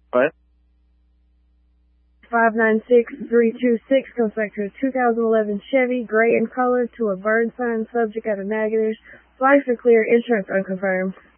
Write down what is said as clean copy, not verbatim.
What? 596326 comes back to a 2011 Chevy, gray in color, to a burn sign, subject at a negatives. Flags are clear, insurance unconfirmed.